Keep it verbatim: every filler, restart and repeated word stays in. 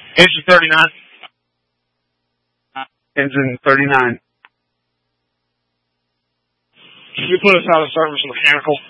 Engine thirty-nine. Engine thirty-nine. Can you put us out of service mechanical?